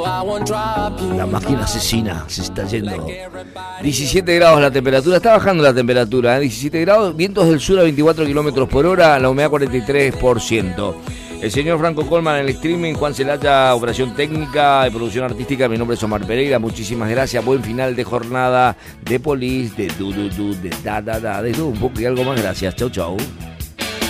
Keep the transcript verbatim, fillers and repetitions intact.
La máquina asesina se está yendo. diecisiete grados la temperatura, está bajando la temperatura, ¿eh? diecisiete grados, vientos del sur a veinticuatro kilómetros por hora, la humedad cuarenta y tres por ciento. El señor Franco Colman en el streaming, Juan Celaya, operación técnica de producción artística. Mi nombre es Omar Pereira, muchísimas gracias. Buen final de jornada de Police, de Du Du Du, de Da Da Da, de todo un poco y algo más. Gracias, chau chau.